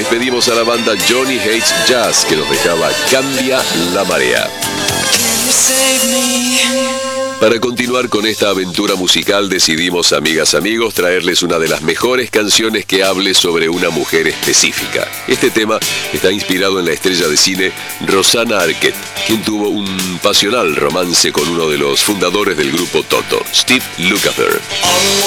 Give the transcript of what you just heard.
despedimos a la banda Johnny Hates Jazz, que nos dejaba Cambia la Marea. Para continuar con esta aventura musical decidimos, amigas, amigos, traerles una de las mejores canciones que hable sobre una mujer específica. Este tema está inspirado en la estrella de cine Rosanna Arquette, quien tuvo un pasional romance con uno de los fundadores del grupo Toto, Steve Lukather.